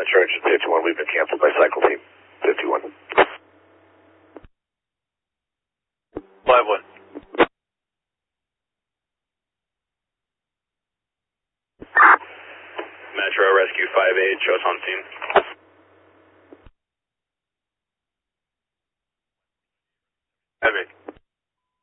Metro Engine 51, we've been canceled by Cycle Team 51. 5-1. Metro Rescue 5-8, show us on scene.